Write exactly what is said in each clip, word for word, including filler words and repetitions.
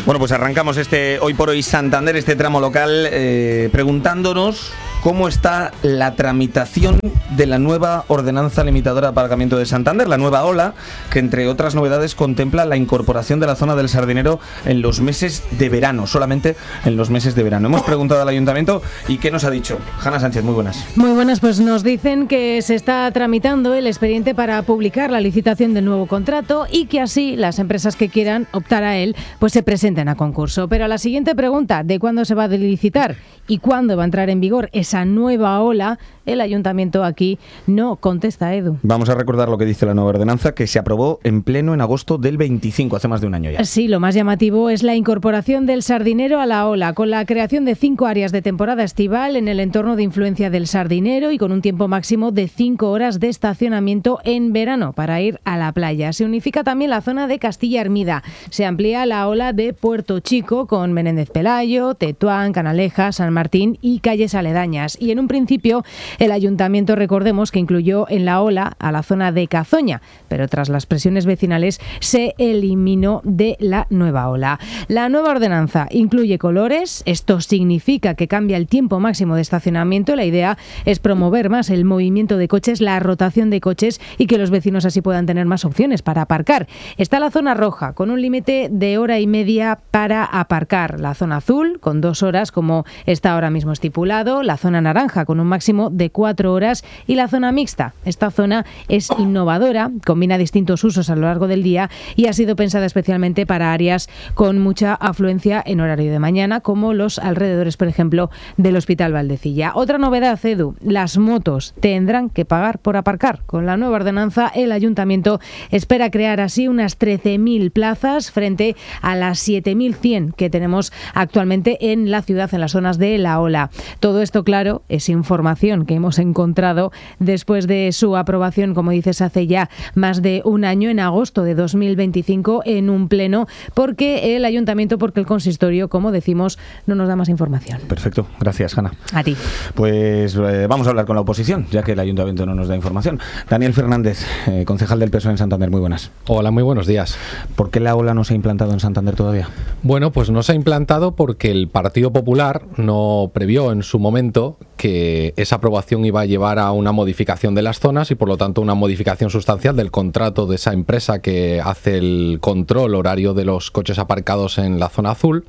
Bueno, pues arrancamos este Hoy por Hoy Santander, este tramo local, eh, preguntándonos cómo está la tramitación de la nueva ordenanza limitadora de aparcamiento de Santander, la nueva ola, que entre otras novedades contempla la incorporación de la zona del Sardinero en los meses de verano, solamente en los meses de verano. Hemos preguntado al Ayuntamiento y ¿qué nos ha dicho? Hanna Sánchez, muy buenas. Muy buenas, pues nos dicen que se está tramitando el expediente para publicar la licitación del nuevo contrato y que así las empresas que quieran optar a él pues se presenten a concurso. Pero a la siguiente pregunta de cuándo se va a licitar y cuándo va a entrar en vigor esa nueva ola, el Ayuntamiento aquí no contesta, Edu. Vamos a recordar lo que dice la nueva ordenanza, que se aprobó en pleno en agosto del veinticinco, hace más de un año ya. Sí, lo más llamativo es la incorporación del Sardinero a la ola, con la creación de cinco áreas de temporada estival en el entorno de influencia del Sardinero y con un tiempo máximo de cinco horas de estacionamiento en verano para ir a la playa. Se unifica también la zona de Castilla Hermida. Se amplía la ola de Puerto Chico con Menéndez Pelayo, Tetuán, Canalejas, San Martín y calles aledañas. Y en un principio el Ayuntamiento, recordemos, que incluyó en la ola a la zona de Cazoña, pero tras las presiones vecinales se eliminó de la nueva ola. La nueva ordenanza incluye colores, esto significa que cambia el tiempo máximo de estacionamiento. La idea es promover más el movimiento de coches, la rotación de coches y que los vecinos así puedan tener más opciones para aparcar. Está la zona roja con un límite de hora y media para aparcar, la zona azul con dos horas como está ahora mismo estipulado, la zona naranja con un máximo de cuatro horas y la zona mixta. Esta zona es innovadora, combina distintos usos a lo largo del día y ha sido pensada especialmente para áreas con mucha afluencia en horario de mañana, como los alrededores, por ejemplo, del Hospital Valdecilla. Otra novedad, Edu, las motos tendrán que pagar por aparcar. Con la nueva ordenanza, el Ayuntamiento espera crear así unas trece mil plazas frente a las siete mil cien que tenemos actualmente en la ciudad, en las zonas de la ola. Todo esto, claro, es información que hemos encontrado después de su aprobación, como dices, hace ya más de un año, en agosto de dos mil veinticinco, en un pleno, porque el Ayuntamiento, porque el consistorio, como decimos, no nos da más información. Perfecto, gracias, Hanna. A ti. Pues eh, vamos a hablar con la oposición, ya que el Ayuntamiento no nos da información. Daniel Fernández, eh, concejal del P S O E en Santander, muy buenas. Hola, muy buenos días. ¿Por qué la ola no se ha implantado en Santander todavía? Bueno, pues no se ha implantado porque el Partido Popular no previó en su momento que esa aprobación iba a llevar a una modificación de las zonas y por lo tanto una modificación sustancial del contrato de esa empresa que hace el control horario de los coches aparcados en la zona azul,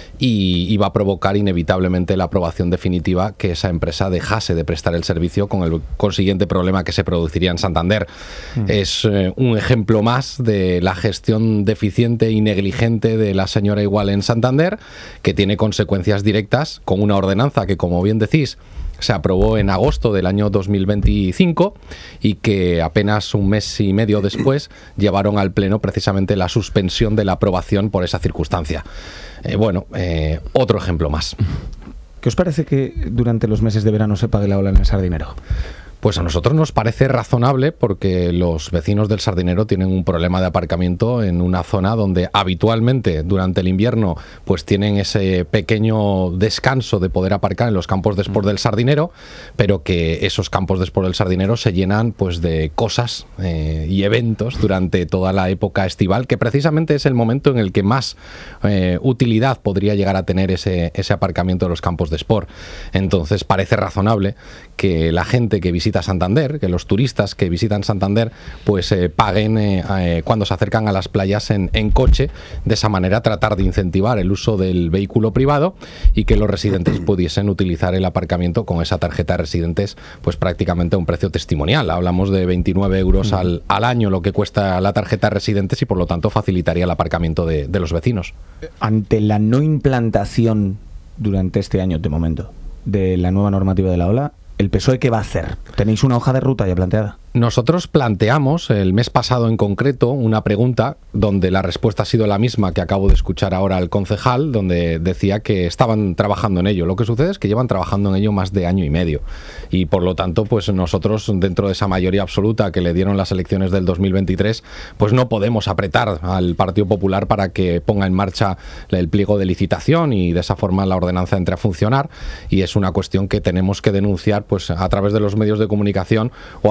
y iba a provocar inevitablemente la aprobación definitiva que esa empresa dejase de prestar el servicio, con el consiguiente problema que se produciría en Santander. Mm. Es eh, un ejemplo más de la gestión deficiente y negligente de la señora Igual en Santander, que tiene consecuencias directas con una ordenanza que, como bien decís, se aprobó en agosto del año dos mil veinticinco y que apenas un mes y medio después llevaron al Pleno precisamente la suspensión de la aprobación por esa circunstancia. Eh, bueno, eh, otro ejemplo más. ¿Qué os parece que durante los meses de verano se pague la ola en el Sardinero? Pues a nosotros nos parece razonable porque los vecinos del Sardinero tienen un problema de aparcamiento en una zona donde habitualmente durante el invierno pues tienen ese pequeño descanso de poder aparcar en los campos de sport del Sardinero, pero que esos campos de sport del Sardinero se llenan pues de cosas eh, y eventos durante toda la época estival, que precisamente es el momento en el que más eh, utilidad podría llegar a tener ese, ese aparcamiento de los campos de sport. Entonces parece razonable que la gente que visita Santander, que los turistas que visitan Santander, pues eh, paguen eh, eh, cuando se acercan a las playas en, en coche, de esa manera tratar de incentivar el uso del vehículo privado y que los residentes pudiesen utilizar el aparcamiento con esa tarjeta de residentes pues prácticamente a un precio testimonial. Hablamos de veintinueve euros al, al año lo que cuesta la tarjeta de residentes y por lo tanto facilitaría el aparcamiento de, de los vecinos. Ante la no implantación durante este año, de momento, de la nueva normativa de la ola, ¿el P S O E qué va a hacer? ¿Tenéis una hoja de ruta ya planteada? Nosotros planteamos el mes pasado en concreto una pregunta donde la respuesta ha sido la misma que acabo de escuchar ahora al concejal, donde decía que estaban trabajando en ello. Lo que sucede es que llevan trabajando en ello más de año y medio y por lo tanto pues nosotros, dentro de esa mayoría absoluta que le dieron las elecciones del dos mil veintitrés, pues no podemos apretar al Partido Popular para que ponga en marcha el pliego de licitación y de esa forma la ordenanza entre a funcionar, y es una cuestión que tenemos que denunciar pues a través de los medios de comunicación o a través de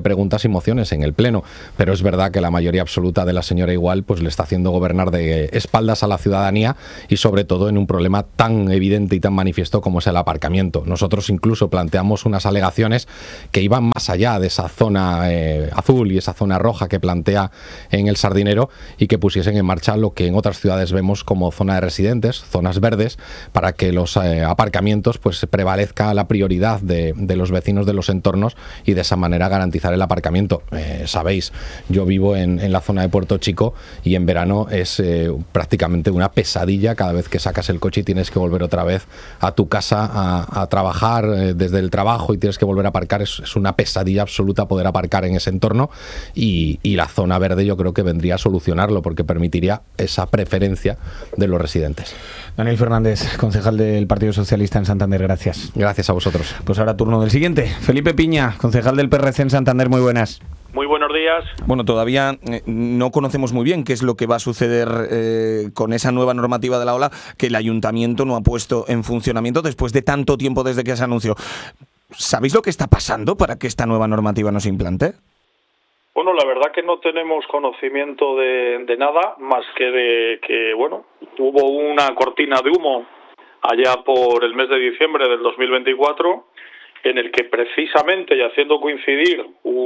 preguntas y mociones en el Pleno. Pero es verdad que la mayoría absoluta de la señora Igual pues le está haciendo gobernar de espaldas a la ciudadanía y sobre todo en un problema tan evidente y tan manifiesto como es el aparcamiento. Nosotros incluso planteamos unas alegaciones que iban más allá de esa zona eh, azul y esa zona roja que plantea en el Sardinero y que pusiesen en marcha lo que en otras ciudades vemos como zona de residentes, zonas verdes, para que los eh, aparcamientos pues prevalezca la prioridad de, de los vecinos de los entornos y de esa manera garantizar el aparcamiento. Eh, sabéis, yo vivo en, en la zona de Puerto Chico y en verano es eh, prácticamente una pesadilla cada vez que sacas el coche y tienes que volver otra vez a tu casa a, a trabajar eh, desde el trabajo y tienes que volver a aparcar. Es, es una pesadilla absoluta poder aparcar en ese entorno y, y la zona verde yo creo que vendría a solucionarlo porque permitiría esa preferencia de los residentes. Daniel Fernández, concejal del Partido Socialista en Santander, gracias. Gracias a vosotros. Pues ahora turno del siguiente. Felipe Piña, concejal del P R C en Santander, muy buenas. Muy buenos días. Bueno, todavía eh, no conocemos muy bien qué es lo que va a suceder eh, con esa nueva normativa de la ola que el Ayuntamiento no ha puesto en funcionamiento después de tanto tiempo desde que se anunció. ¿Sabéis lo que está pasando para que esta nueva normativa no se implante? Bueno, la verdad que no tenemos conocimiento de, de nada, más que de que, bueno, hubo una cortina de humo allá por el mes de diciembre del dos mil veinticuatro, en el que precisamente, y haciendo coincidir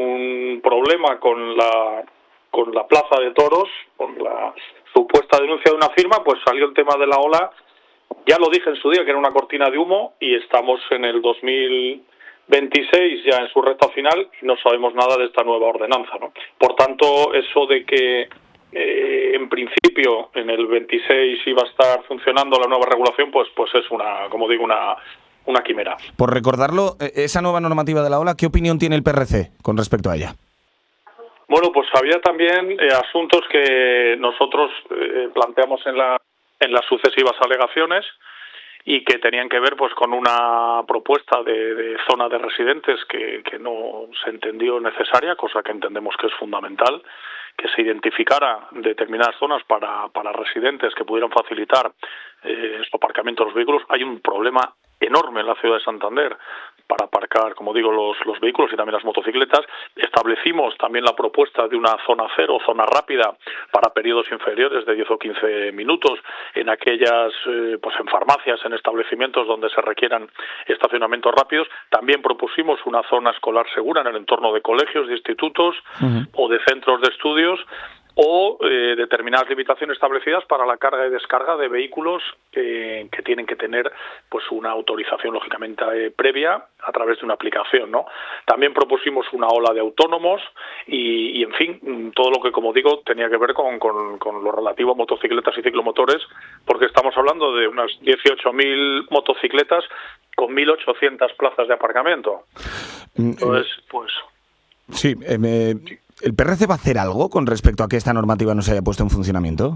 un problema con la con la plaza de toros, con la supuesta denuncia de una firma, pues salió el tema de la ola. Ya lo dije en su día que era una cortina de humo y estamos en el dos mil veintiséis ya en su recta final y no sabemos nada de esta nueva ordenanza, ¿no? Por tanto, eso de que eh, en principio en el veintiséis iba a estar funcionando la nueva regulación, pues pues es una, como digo, una una quimera. Por recordarlo, esa nueva normativa de la ola, ¿qué opinión tiene el P R C con respecto a ella? Bueno, pues había también eh, asuntos que nosotros eh, planteamos en la en las sucesivas alegaciones y que tenían que ver pues con una propuesta de, de zona de residentes que, que no se entendió necesaria, cosa que entendemos que es fundamental, que se identificara determinadas zonas para, para residentes que pudieran facilitar eh, su aparcamiento de los vehículos. Hay un problema enorme en la ciudad de Santander para aparcar, como digo, los, los vehículos y también las motocicletas. Establecimos también la propuesta de una zona cero, zona rápida, para periodos inferiores de diez o quince minutos en aquellas, eh, pues en farmacias, en establecimientos donde se requieran estacionamientos rápidos. También propusimos una zona escolar segura en el entorno de colegios, de institutos uh-huh. o de centros de estudios, o eh, determinadas limitaciones establecidas para la carga y descarga de vehículos que, que tienen que tener pues una autorización lógicamente eh, previa a través de una aplicación, ¿no? También propusimos una ola de autónomos y, y en fin, todo lo que, como digo, tenía que ver con, con, con lo relativo a motocicletas y ciclomotores, porque estamos hablando de unas dieciocho mil motocicletas con mil ochocientas plazas de aparcamiento. Entonces, pues... Sí, eh, me... ¿El P R C va a hacer algo con respecto a que esta normativa no se haya puesto en funcionamiento?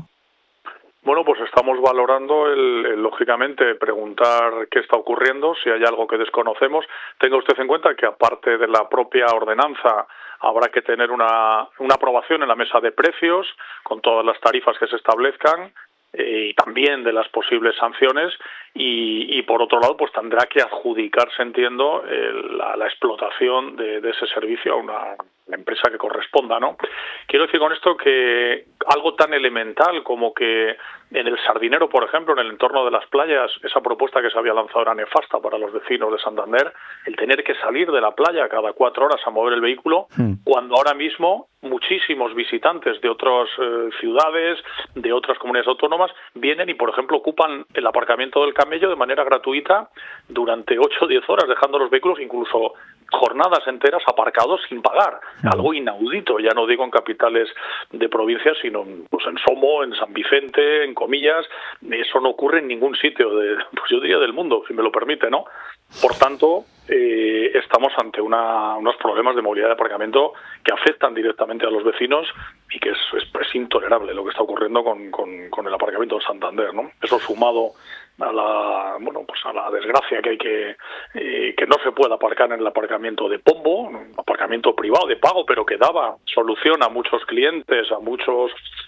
Bueno, pues estamos valorando, el, el, lógicamente, preguntar qué está ocurriendo, si hay algo que desconocemos. Tenga usted en cuenta que, aparte de la propia ordenanza, habrá que tener una, una aprobación en la mesa de precios, con todas las tarifas que se establezcan, y también de las posibles sanciones, y, y por otro lado pues tendrá que adjudicarse, entiendo, el, la, la explotación de, de ese servicio a una la empresa que corresponda, ¿no? Quiero decir con esto que algo tan elemental como que en el Sardinero, por ejemplo, en el entorno de las playas, esa propuesta que se había lanzado era nefasta para los vecinos de Santander, el tener que salir de la playa cada cuatro horas a mover el vehículo, mm. cuando ahora mismo muchísimos visitantes de otras eh, ciudades, de otras comunidades autónomas, vienen y, por ejemplo, ocupan el aparcamiento del Camello de manera gratuita durante ocho o diez horas, dejando los vehículos incluso jornadas enteras aparcados sin pagar. Mm. Algo inaudito, ya no digo en capitales de provincias, sino pues en Somo, en San Vicente, en Comillas. Eso no ocurre en ningún sitio, de, pues yo diría del mundo, si me lo permite, ¿no? Por tanto, eh, estamos ante una, unos problemas de movilidad de aparcamiento que afectan directamente a los vecinos y que es, es, es intolerable lo que está ocurriendo con, con, con el aparcamiento de Santander, ¿no? Eso sumado a la bueno pues a la desgracia que hay que eh, que no se puede aparcar en el aparcamiento de Pombo, un aparcamiento privado de pago, pero que daba solución a muchos clientes, a muchos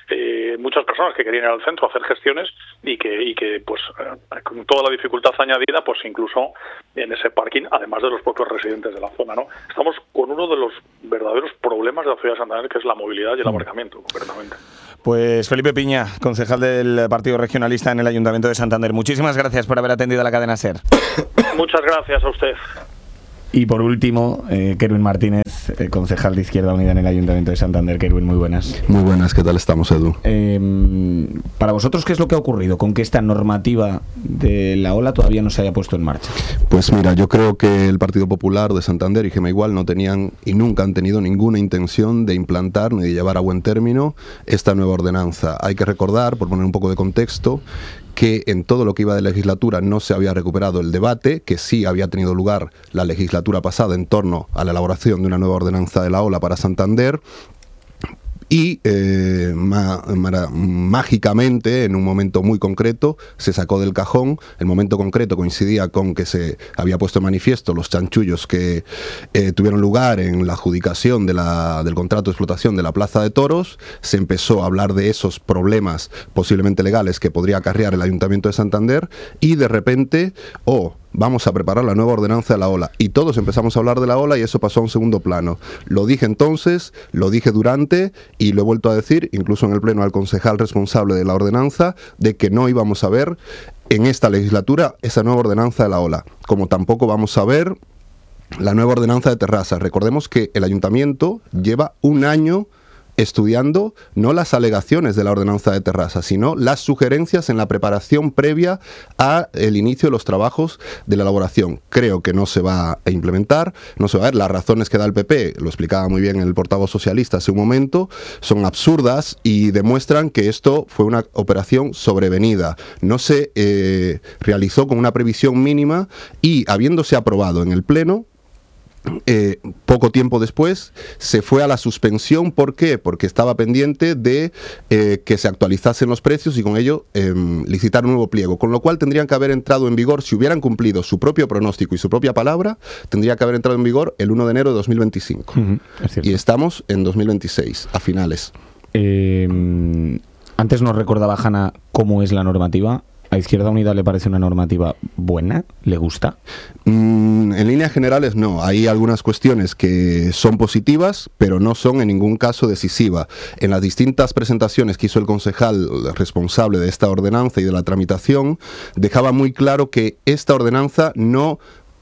eh, muchas personas que querían ir al centro a hacer gestiones y que, y que pues eh, con toda la dificultad añadida, pues incluso en ese parking, además de los propios residentes de la zona, ¿no? Estamos con uno de los verdaderos problemas de la ciudad de Santander, que es la movilidad y el aparcamiento, concretamente. Pues Felipe Piña, concejal del Partido Regionalista en el Ayuntamiento de Santander, muchísimas gracias por haber atendido a la cadena SER. Muchas gracias a usted. Y por último, eh, Kerwin Martínez, eh, concejal de Izquierda Unida en el Ayuntamiento de Santander. Kerwin, muy buenas. Muy buenas, ¿qué tal estamos, Edu? Eh, para vosotros, ¿qué es lo que ha ocurrido con que esta normativa de la ola todavía no se haya puesto en marcha? Pues mira, yo creo que el Partido Popular de Santander y Gema Igual no tenían y nunca han tenido ninguna intención de implantar ni de llevar a buen término esta nueva ordenanza. Hay que recordar, por poner un poco de contexto, que en todo lo que iba de legislatura no se había recuperado el debate, que sí había tenido lugar la legislatura pasada en torno a la elaboración de una nueva ordenanza de la ola para Santander. Y eh, ma, ma, mágicamente, en un momento muy concreto, se sacó del cajón. El momento concreto coincidía con que se había puesto en manifiesto los chanchullos que eh, tuvieron lugar en la adjudicación de la, del contrato de explotación de la Plaza de Toros. Se empezó a hablar de esos problemas posiblemente legales que podría acarrear el Ayuntamiento de Santander y de repente, oh, vamos a preparar la nueva ordenanza de la ola. Y todos empezamos a hablar de la ola y eso pasó a un segundo plano. Lo dije entonces, lo dije durante y lo he vuelto a decir, incluso en el pleno al concejal responsable de la ordenanza, de que no íbamos a ver en esta legislatura esa nueva ordenanza de la ola. Como tampoco vamos a ver la nueva ordenanza de terrazas. Recordemos que el Ayuntamiento lleva un año estudiando no las alegaciones de la ordenanza de terrazas, sino las sugerencias en la preparación previa a el inicio de los trabajos de la elaboración. Creo que no se va a implementar, no se va a ver. Las razones que da el P P, lo explicaba muy bien el portavoz socialista hace un momento, son absurdas y demuestran que esto fue una operación sobrevenida. No se eh, realizó con una previsión mínima y habiéndose aprobado en el Pleno, Eh, poco tiempo después se fue a la suspensión. ¿Por qué? Porque estaba pendiente de eh, que se actualizasen los precios y con ello eh, licitar un nuevo pliego, con lo cual tendrían que haber entrado en vigor, si hubieran cumplido su propio pronóstico y su propia palabra, tendría que haber entrado en vigor el uno de enero de dos mil veinticinco. Uh-huh, y estamos en dos mil veintiséis, a finales. Eh, antes nos recordaba Hanna cómo es la normativa. ¿A Izquierda Unida le parece una normativa buena? ¿Le gusta? Mm, en líneas generales no. Hay algunas cuestiones que son positivas, pero no son en ningún caso decisivas. En las distintas presentaciones que hizo el concejal responsable de esta ordenanza y de la tramitación, dejaba muy claro que esta ordenanza no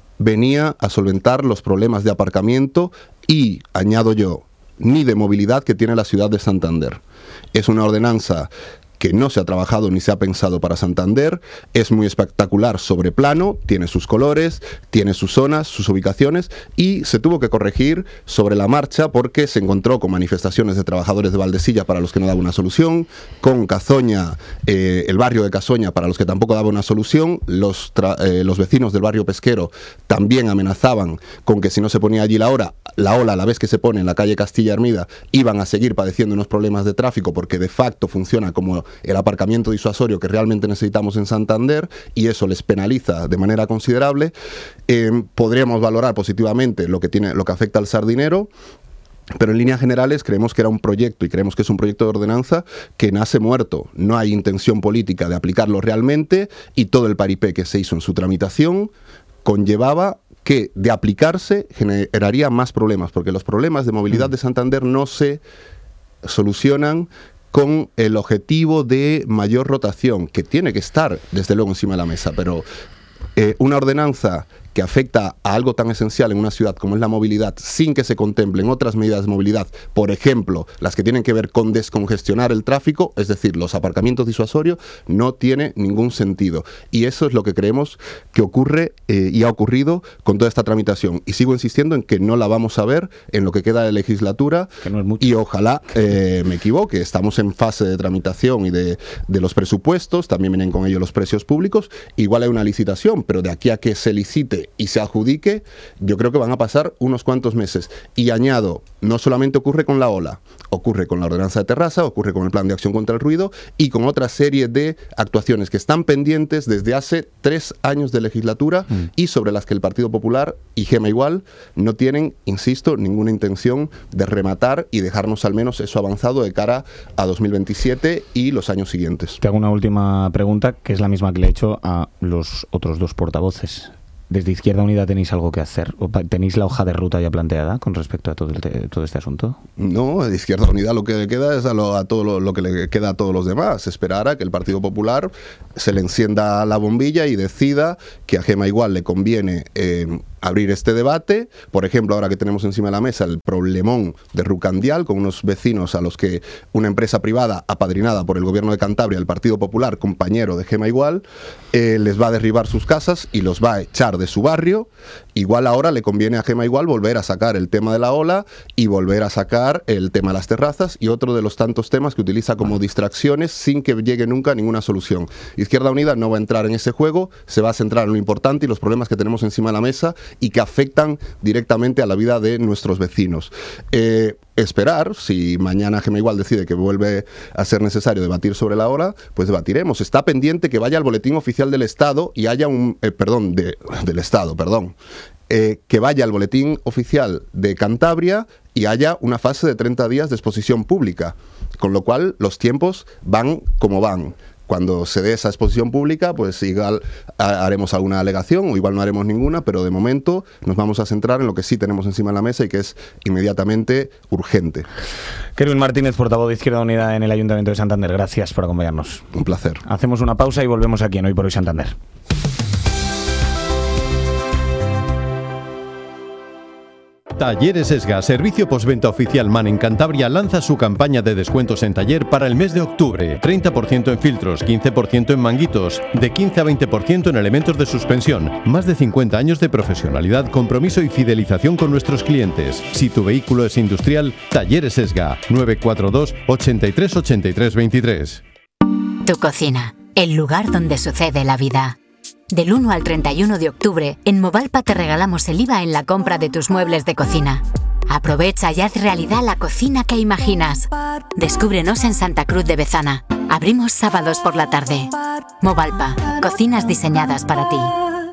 venía a solventar los problemas de aparcamiento y, añado yo, ni de movilidad que tiene la ciudad de Santander. Es una ordenanza que no se ha trabajado ni se ha pensado para Santander, es muy espectacular sobre plano, tiene sus colores, tiene sus zonas, sus ubicaciones y se tuvo que corregir sobre la marcha porque se encontró con manifestaciones de trabajadores de Valdesilla para los que no daba una solución, con Cazoña, eh, el barrio de Cazoña para los que tampoco daba una solución, los, tra- eh, los vecinos del barrio pesquero también amenazaban con que si no se ponía allí la hora, la ola a la vez que se pone en la calle Castilla Hermida iban a seguir padeciendo unos problemas de tráfico porque de facto funciona como el aparcamiento disuasorio que realmente necesitamos en Santander y eso les penaliza de manera considerable. Eh, podríamos valorar positivamente lo que tiene, lo que afecta al Sardinero, pero en líneas generales creemos que era un proyecto y creemos que es un proyecto de ordenanza que nace muerto. No hay intención política de aplicarlo realmente y todo el paripé que se hizo en su tramitación conllevaba que de aplicarse generaría más problemas, porque los problemas de movilidad de Santander no se solucionan con el objetivo de mayor rotación, que tiene que estar, desde luego, encima de la mesa, pero eh, una ordenanza que afecta a algo tan esencial en una ciudad como es la movilidad, sin que se contemplen otras medidas de movilidad, por ejemplo, las que tienen que ver con descongestionar el tráfico, es decir, los aparcamientos disuasorios, no tiene ningún sentido. Y eso es lo que creemos que ocurre eh, y ha ocurrido con toda esta tramitación. Y sigo insistiendo en que no la vamos a ver en lo que queda de legislatura, que no es mucho. Y ojalá eh, me equivoque. Estamos en fase de tramitación y de, de los presupuestos, también vienen con ello los precios públicos. Igual hay una licitación, pero de aquí a que se licite licite y se adjudique, yo creo que van a pasar unos cuantos meses. Y añado, no solamente ocurre con la ola, ocurre con la ordenanza de terraza, ocurre con el plan de acción contra el ruido y con otra serie de actuaciones que están pendientes desde hace tres años de legislatura mm. y sobre las que el Partido Popular y Gema igual no tienen, insisto, ninguna intención de rematar y dejarnos al menos eso avanzado de cara a dos mil veintisiete y los años siguientes. Te hago una última pregunta, que es la misma que le he hecho a los otros dos portavoces. ¿Desde Izquierda Unida tenéis algo que hacer? ¿O tenéis la hoja de ruta ya planteada con respecto a todo, el te- todo este asunto? No, de Izquierda Unida lo que le queda es a, lo, a todo lo, lo que le queda a todos los demás. Esperar a que el Partido Popular se le encienda la bombilla y decida que a Gema igual le conviene eh, abrir este debate. Por ejemplo, ahora que tenemos encima de la mesa el problemón de Rucandial, con unos vecinos a los que una empresa privada apadrinada por el gobierno de Cantabria, el Partido Popular, compañero de Gema igual, eh, les va a derribar sus casas y los va a echar de su barrio. Igual ahora le conviene a Gema igual volver a sacar el tema de la ola y volver a sacar el tema de las terrazas y otro de los tantos temas que utiliza como distracciones sin que llegue nunca a ninguna solución. Izquierda Unida no va a entrar en ese juego, se va a centrar en lo importante y los problemas que tenemos encima de la mesa y que afectan directamente a la vida de nuestros vecinos. Eh, esperar, si mañana Gema igual decide que vuelve a ser necesario debatir sobre la ola, pues debatiremos. Está pendiente que vaya al boletín oficial del Estado y haya un, eh, perdón, de, del Estado, perdón, eh, que vaya al boletín oficial de Cantabria y haya una fase de treinta días de exposición pública, con lo cual los tiempos van como van. Cuando se dé esa exposición pública, pues igual haremos alguna alegación o igual no haremos ninguna, pero de momento nos vamos a centrar en lo que sí tenemos encima de la mesa y que es inmediatamente urgente. Kerwin Martínez, portavoz de Izquierda Unida en el Ayuntamiento de Santander, gracias por acompañarnos. Un placer. Hacemos una pausa y volvemos aquí en Hoy por Hoy Santander. Talleres Esga, servicio postventa oficial MAN en Cantabria, lanza su campaña de descuentos en taller para el mes de octubre. treinta por ciento en filtros, quince por ciento en manguitos, de quince a veinte por ciento en elementos de suspensión. Más de cincuenta años de profesionalidad, compromiso y fidelización con nuestros clientes. Si tu vehículo es industrial, Talleres Esga, nueve cuatro dos, ochenta y tres, ochenta y tres, veintitrés. Tu cocina, el lugar donde sucede la vida. Del uno al treinta y uno de octubre, en Movalpa te regalamos el I V A en la compra de tus muebles de cocina. Aprovecha y haz realidad la cocina que imaginas. Descúbrenos en Santa Cruz de Bezana. Abrimos sábados por la tarde. Movalpa, cocinas diseñadas para ti.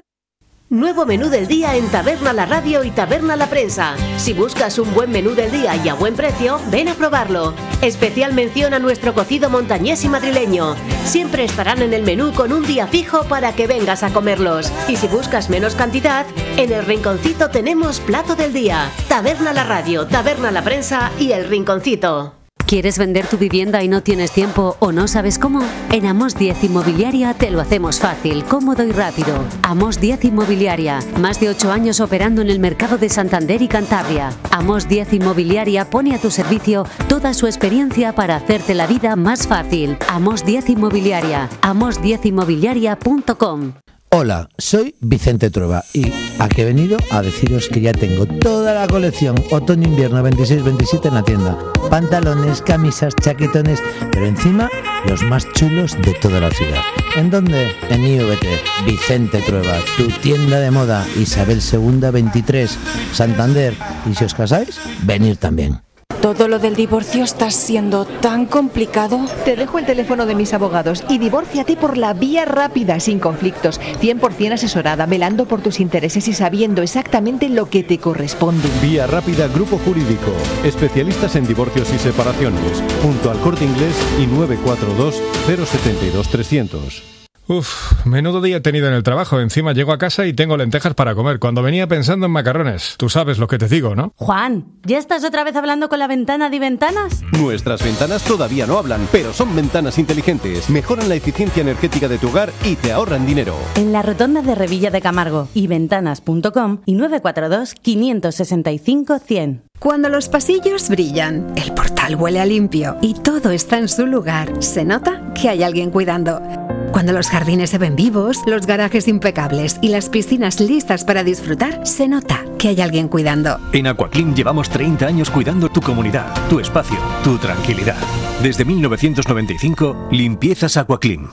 Nuevo menú del día en Taberna La Radio y Taberna La Prensa. Si buscas un buen menú del día y a buen precio, ven a probarlo. Especial mención a nuestro cocido montañés y madrileño. Siempre estarán en el menú con un día fijo para que vengas a comerlos. Y si buscas menos cantidad, en el Rinconcito tenemos plato del día. Taberna La Radio, Taberna La Prensa y el Rinconcito. ¿Quieres vender tu vivienda y no tienes tiempo o no sabes cómo? En Amos diez Inmobiliaria te lo hacemos fácil, cómodo y rápido. Amos diez Inmobiliaria, más de ocho años operando en el mercado de Santander y Cantabria. Amos diez Inmobiliaria pone a tu servicio toda su experiencia para hacerte la vida más fácil. Amos diez Inmobiliaria, amos diez inmobiliaria punto com. Hola, soy Vicente Trueba y aquí he venido a deciros que ya tengo toda la colección otoño-invierno veintiséis veintisiete en la tienda. Pantalones, camisas, chaquetones, pero encima los más chulos de toda la ciudad. ¿En dónde? En I V T, Vicente Trueba, tu tienda de moda, Isabel segunda veintitrés, Santander. Y si os casáis, venir también. Todo lo del divorcio está siendo tan complicado. Te dejo el teléfono de mis abogados y divórciate por la vía rápida, sin conflictos, cien por ciento asesorada, velando por tus intereses y sabiendo exactamente lo que te corresponde. Vía Rápida Grupo Jurídico, especialistas en divorcios y separaciones, junto al Corte Inglés y nueve cuatro dos, cero siete dos, trescientos. Uf, menudo día he tenido en el trabajo. Encima llego a casa y tengo lentejas para comer, cuando venía pensando en macarrones. Tú sabes lo que te digo, ¿no? Juan, ¿ya estás otra vez hablando con la ventana de ventanas? Nuestras ventanas todavía no hablan, pero son ventanas inteligentes. Mejoran la eficiencia energética de tu hogar y te ahorran dinero. En la rotonda de Revilla de Camargo, y ventanas punto com y nueve cuatro dos, cinco seis cinco, cien. Cuando los pasillos brillan, el portal huele a limpio y todo está en su lugar, se nota que hay alguien cuidando. Cuando los jardines se ven vivos, los garajes impecables y las piscinas listas para disfrutar, se nota que hay alguien cuidando. En Aquaclim llevamos treinta años cuidando tu comunidad, tu espacio, tu tranquilidad. Desde mil novecientos noventa y cinco, Limpiezas Aquaclim.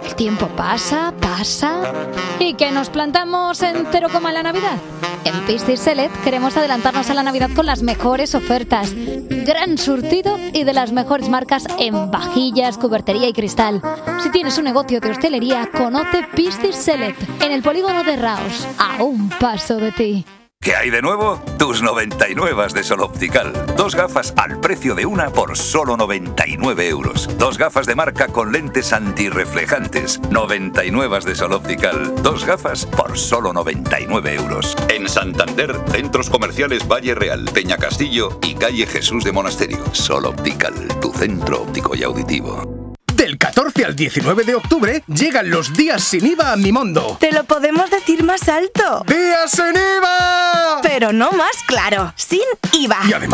El tiempo pasa, pasa... ¿Y que nos plantamos entero como en la Navidad? En Piscis Select queremos adelantarnos a la Navidad con las mejores ofertas. Gran surtido y de las mejores marcas en vajillas, cubertería y cristal. Si tienes un negocio de hostelería, conoce Piscis Select en el polígono de Raos, a un paso de ti. ¿Qué hay de nuevo? Tus noventa y nueve de Sol Optical. Dos gafas al precio de una por solo noventa y nueve euros. Dos gafas de marca con lentes antirreflejantes. noventa y nueve de Sol Optical. Dos gafas por solo noventa y nueve euros. En Santander, centros comerciales Valle Real, Peña Castillo y calle Jesús de Monasterio. Sol Optical, tu centro óptico y auditivo. Del catorce al diecinueve de octubre llegan los días sin I V A a Mimondo. Te lo podemos decir más alto. ¡Días sin I V A! Pero no más claro, sin I V A. Y además